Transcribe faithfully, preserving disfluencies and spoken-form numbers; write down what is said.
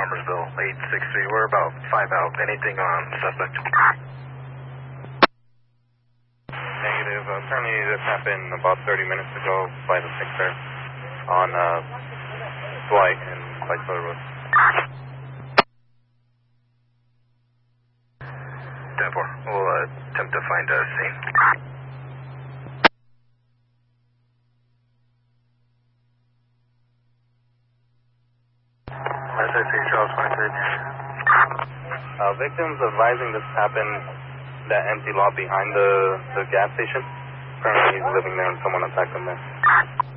Farmersville, eight six three. We're about five out. Anything on suspect? Negative. Uh, apparently this happened about thirty minutes ago by the Sixer on uh, Dwight and Bicycle Road. ten four. We'll uh, attempt to find a scene. S I C Charles twenty-six. Uh, victims advising this happened that empty lot behind the, the gas station. Apparently he's living there and someone attacked him there.